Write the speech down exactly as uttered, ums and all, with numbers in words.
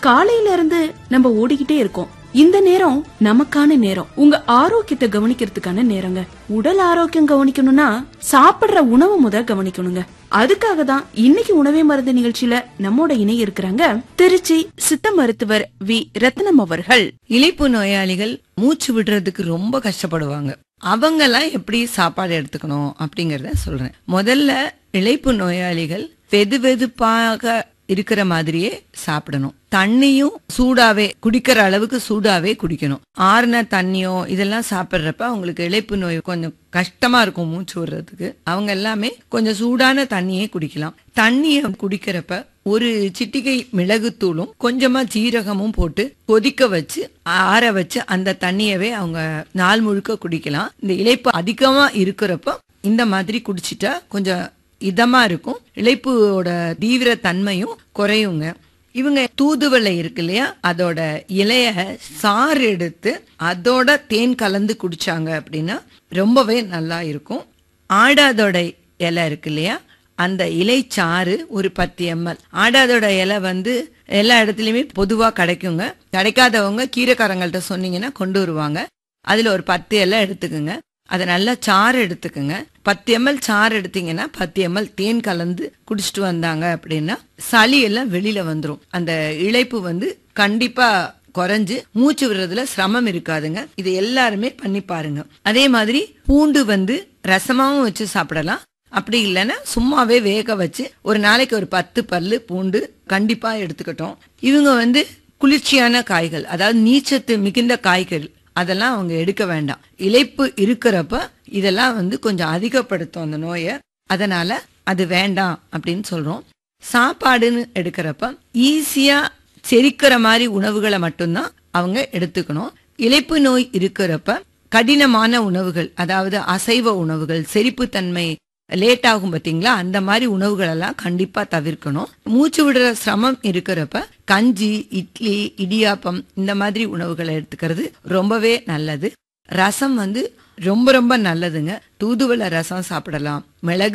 காலையில இருந்து நம்ம ஓடிக்கிட்டே இருக்கோம். இந்த நேரம் நமக்கான நேரம், உங்க ஆரோக்கியத்தை கவனிக்கிறதுக்கான நேரங்க. உடல் ஆரோக்கியம் கவனிக்கணும்னா சாப்பிடுற உணவு முத கவனிக்கணுங்க. அதுக்காக தான் இன்னைக்கு உணவே மருந்து நிகழ்ச்சியில நம்மோட இணைய இருக்கிறாங்க திருச்சி சித்த மருத்துவர் வி ரத்னம் அவர்கள். இளைப்பு நோயாளிகள் மூச்சு விடுறதுக்கு ரொம்ப கஷ்டப்படுவாங்க. அவங்க எல்லாம் எப்படி சாப்பாடு எடுத்துக்கணும் அப்படிங்கறத சொல்றேன். முதல்ல இளைப்பு நோயாளிகள் வெது வெதுப்பாக இருக்கிற மாதிரியே சாப்பிடணும். தண்ணியும் சூடாவே குடிக்கிற அளவுக்கு சூடாவே குடிக்கணும். ஆறுன தண்ணியோ இதெல்லாம் சாப்பிடுறப்ப அவங்களுக்கு இளைப்பு நோய் கொஞ்சம் கஷ்டமா இருக்கும் மூச்சு விடுறதுக்கு. அவங்க எல்லாமே கொஞ்சம் சூடான தண்ணியே குடிக்கலாம். தண்ணிய குடிக்கிறப்ப ஒரு சிட்டிகை மிளகுத்தூளும் கொஞ்சமா ஜீரகமும் போட்டு கொதிக்க வச்சு ஆற வச்சு அந்த தண்ணியவே அவங்க நாள் முழுக்க குடிக்கலாம். இந்த இளைப்பு அதிகமா இருக்கிறப்ப இந்த மாதிரி குடிச்சிட்டா கொஞ்சம் இதமா இருக்கும். இளைப்போட தீவிர தன்மையும் குறையுங்க. இவங்க தூதுவளை இருக்கு இல்லையா, அதோட இலைய சாறு எடுத்து அதோட தேன் கலந்து குடிச்சாங்க அப்படின்னா ரொம்பவே நல்லா இருக்கும். ஆடாதோட இலை இருக்கு இல்லையா, அந்த இலை சாறு ஒரு பத்து எம்எல். ஆடாதோட இலை வந்து எல்லா இடத்துலயுமே பொதுவா கிடைக்குங்க. கிடைக்காதவங்க கீரைக்காரங்கள்ட்ட சொன்னீங்கன்னா கொண்டு வருவாங்க. அதுல ஒரு பத்து இலை எடுத்துக்குங்க. அதை நல்லா சாறு எடுத்துக்குங்க. பத்து எம்எல் சாறு எடுத்தீங்கன்னா பத்து எம்எல் தேன் கலந்து குடிச்சிட்டு வந்தாங்க அப்படின்னா சளி எல்லாம் வெளியில வந்துரும். அந்த இளைப்பு வந்து கண்டிப்பா குறைஞ்சு மூச்சு விடுறதுல சிரமம் இருக்காதுங்க. இது எல்லாருமே பண்ணி பாருங்க. அதே மாதிரி பூண்டு வந்து ரசமாவும் வச்சு சாப்பிடலாம். அப்படி இல்லைன்னா சும்மாவே வேக வச்சு ஒரு நாளைக்கு ஒரு பத்து பல்லு பூண்டு கண்டிப்பா எடுத்துக்கிட்டோம். இவங்க வந்து குளிர்ச்சியான காய்கள், அதாவது நீச்சத்து மிகுந்த காய்கள் அதெல்லாம் அவங்க எடுக்க வேண்டாம். இளைப்பு இருக்கிறப்ப இதெல்லாம் வந்து கொஞ்சம் அதிகப்படுத்தும் அந்த நோயை. அதனால அது வேண்டாம் அப்படின்னு சொல்றோம். சாப்பாடுன்னு எடுக்கிறப்ப ஈஸியா செரிக்கிற மாதிரி உணவுகளை மட்டும்தான் அவங்க எடுத்துக்கணும். இளைப்பு நோய் இருக்கிறப்ப கடினமான உணவுகள், அதாவது அசைவ உணவுகள், செரிப்பு தன்மை லேட் ஆகும் பாத்தீங்களா, அந்த மாதிரி உணவுகள் எல்லாம் கண்டிப்பா தவிர்க்கணும். மூச்சு விடுற சிரமம் இருக்கிறப்ப கஞ்சி, இட்லி, இடியாப்பம் இந்த மாதிரி உணவுகளை எடுத்துக்கிறது ரொம்பவே நல்லது. ரசம் வந்து ரொம்ப ரொம்ப நல்லதுங்க. தூதுவளை ரசம் சாப்பிடலாம். மிளகு